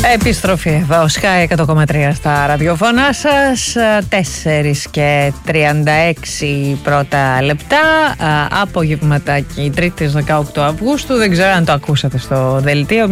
Επιστροφή εδώ, Sky 100,3 στα ραδιοφωνά σας. 4:36 πρώτα λεπτά. Απογευματάκι 3ης 18 Αυγούστου. Δεν ξέρω αν το ακούσατε στο δελτίο.